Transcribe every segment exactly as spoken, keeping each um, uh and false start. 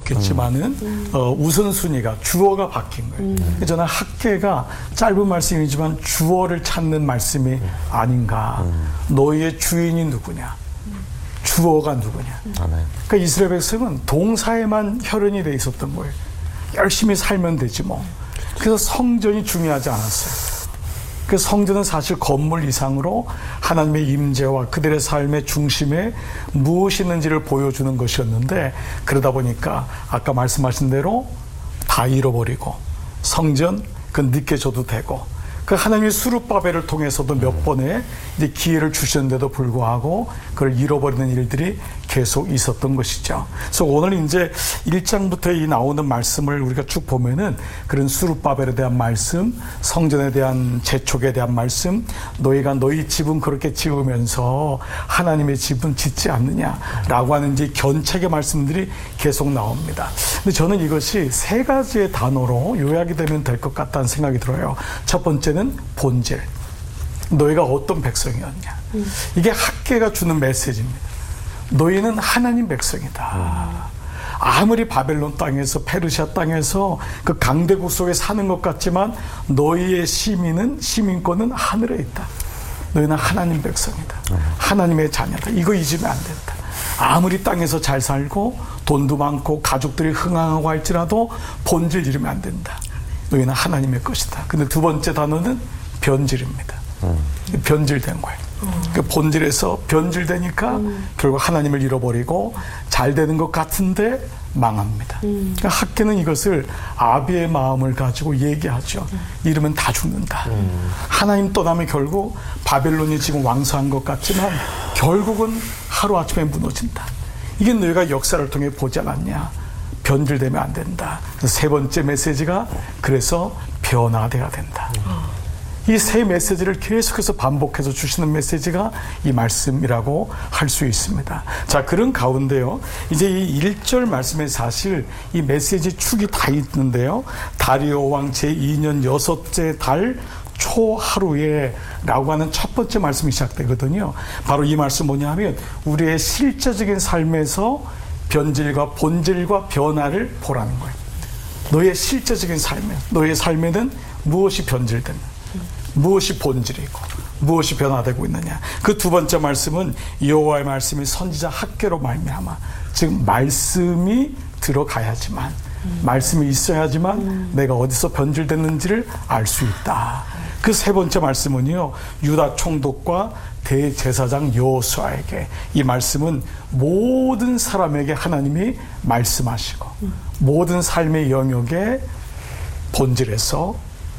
없겠지만은 음. 어, 우선순위가 주어가 바뀐 거예요. 음. 저는 학계가 짧은 말씀이지만 주어를 찾는 말씀이 음. 아닌가. 음. 너희의 주인이 누구냐. 주어가 누구냐. 음. 그러니까 이스라엘 백성은 동사에만 혈연이 돼 있었던 거예요. 열심히 살면 되지 뭐. 그래서 성전이 중요하지 않았어요. 그 성전은 사실 건물 이상으로 하나님의 임재와 그들의 삶의 중심에 무엇이 있는지를 보여주는 것이었는데, 그러다 보니까 아까 말씀하신 대로 다 잃어버리고 성전 그 늦게 줘도 되고, 그 하나님의 수룹바벨을 통해서도 몇 번의 이제 기회를 주셨는데도 불구하고 그걸 잃어버리는 일들이 계속 있었던 것이죠. 그래서 오늘 이제 일 장부터 이 나오는 말씀을 우리가 쭉 보면은 그런 수룹바벨에 대한 말씀, 성전에 대한 재촉에 대한 말씀, 너희가 너희 집은 그렇게 지으면서 하나님의 집은 짓지 않느냐라고 하는 이제 견책의 말씀들이 계속 나옵니다. 근데 저는 이것이 세 가지의 단어로 요약이 되면 될 것 같다는 생각이 들어요. 첫 번째는 본질. 너희가 어떤 백성이었냐. 음. 이게 학계가 주는 메시지입니다. 너희는 하나님 백성이다. 음. 아무리 바벨론 땅에서 페르시아 땅에서 그 강대국 속에 사는 것 같지만 너희의 시민은 시민권은 하늘에 있다. 너희는 하나님 백성이다. 음. 하나님의 자녀다. 이거 잊으면 안 된다. 아무리 땅에서 잘 살고 돈도 많고 가족들이 흥황하고 할지라도 본질 잃으면 안 된다. 너희는 하나님의 것이다. 근데 두 번째 단어는 변질입니다. 음. 변질된 거예요. 음. 그 본질에서 변질되니까 음. 결국 하나님을 잃어버리고 잘 되는 것 같은데 망합니다. 음. 그러니까 학계는 이것을 아비의 마음을 가지고 얘기하죠. 음. 이러면 다 죽는다. 음. 하나님 떠나면 결국 바벨론이 지금 왕성한 것 같지만 결국은 하루아침에 무너진다. 이게 너희가 역사를 통해 보지 않았냐. 변질되면 안 된다. 세 번째 메시지가 그래서 변화돼야 된다. 이 세 메시지를 계속해서 반복해서 주시는 메시지가 이 말씀이라고 할 수 있습니다. 자, 그런 가운데요, 이제 이 일 절 말씀에 사실 이 메시지 축이 다 있는데요. 다리오 왕 제이 년 여섯째 달 초하루에 라고 하는 첫 번째 말씀이 시작되거든요. 바로 이 말씀 뭐냐 하면 우리의 실제적인 삶에서 변질과 본질과 변화를 보라는 거예요. 너의 실제적인 삶에, 너의 삶에는 무엇이 변질되는, 무엇이 본질이고 무엇이 변화되고 있느냐. 그 두 번째 말씀은 여호와의 말씀이 선지자 학계로 말미암아, 즉 말씀이 들어가야지만, 음. 말씀이 있어야지만 음. 내가 어디서 변질됐는지를 알 수 있다. 그 세 번째 말씀은요, 유다 총독과 대제사장 여호수아에게, 이 말씀은 모든 사람에게 하나님이 말씀하시고 음. 모든 삶의 영역의 본질에서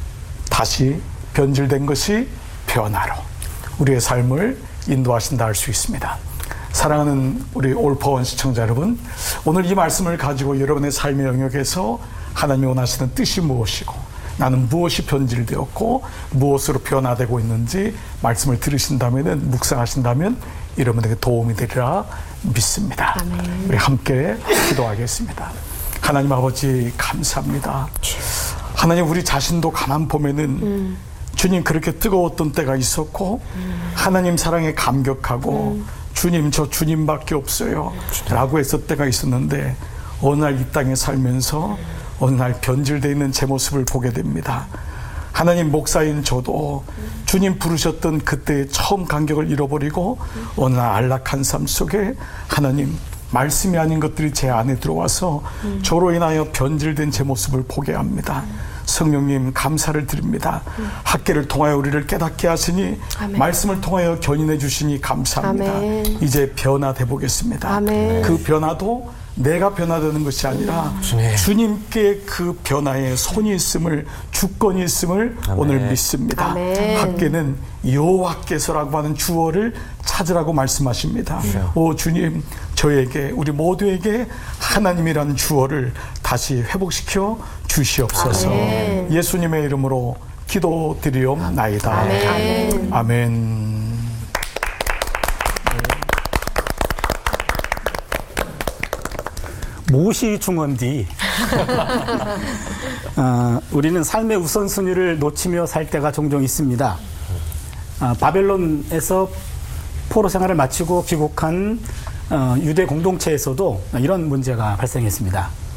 다시 변질된 것이 변화로 우리의 삶을 인도하신다 할 수 있습니다. 사랑하는 우리 올파원 시청자 여러분, 오늘 이 말씀을 가지고 여러분의 삶의 영역에서 하나님이 원하시는 뜻이 무엇이고 나는 무엇이 변질되었고 무엇으로 변화되고 있는지 말씀을 들으신다면, 묵상하신다면 여러분에게 도움이 되리라 믿습니다. 아멘. 우리 함께 기도하겠습니다. 하나님 아버지 감사합니다. 하나님, 우리 자신도 가만 보면은 음. 주님 그렇게 뜨거웠던 때가 있었고 음. 하나님 사랑에 감격하고 음. 주님 저 주님밖에 없어요 음. 라고 했을 때가 있었는데, 어느 날 이 땅에 살면서 음. 어느 날 변질되어 있는 제 모습을 보게 됩니다. 하나님, 목사인 저도 음. 주님 부르셨던 그때의 처음 감격을 잃어버리고 음. 어느 날 안락한 삶 속에 하나님 말씀이 아닌 것들이 제 안에 들어와서 음. 저로 인하여 변질된 제 모습을 보게 합니다. 음. 성령님 감사를 드립니다. 음. 학계를 통하여 우리를 깨닫게 하시니, 아멘. 말씀을 통하여 견인해 주시니 감사합니다. 아멘. 이제 변화돼 보겠습니다. 아멘. 그 변화도 내가 변화되는 것이 아니라 음. 주님께 그 변화에 손이 있음을, 주권이 있음을 아멘. 오늘 믿습니다. 아멘. 학계는 여호와께서라고 하는 주어를 찾으라고 말씀하십니다. 음. 오 주님, 저에게, 우리 모두에게 하나님이라는 주어를 다시 회복시켜 주시옵소서. 아멘. 예수님의 이름으로 기도드리옵나이다. 아멘. 아멘. 무엇이 중요한지 어, 우리는 삶의 우선순위를 놓치며 살 때가 종종 있습니다. 어, 바벨론에서 포로 생활을 마치고 귀국한 어, 유대 공동체에서도 이런 문제가 발생했습니다.